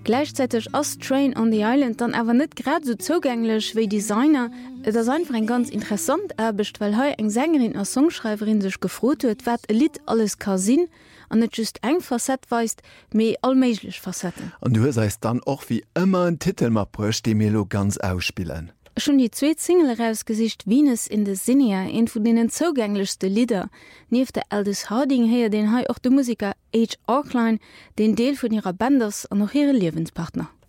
Gleichzeitig ass Train on the Island dann awer net grad so zugänglich wie Designer. Das einfach ein ganz interessant erbecht, weil he eng Sängerin als Songschreiberin sech gefrot huet, wat e Lied alles kann sinn, an net just eng Facett weist, méi allméiglech Facetten. Und du seist dann auch wie immer ein Titel mat brucht, die Melo ganz ausspielen. Schon die 2 Single rausgesicht Venus in the Sinnia, en vu denen zugänglichste Lieder. Nief der Aldous Harding her, den he auch der Musiker H. Arkline, den Deel von ihrer Banders an noch ihre Lebenspartner.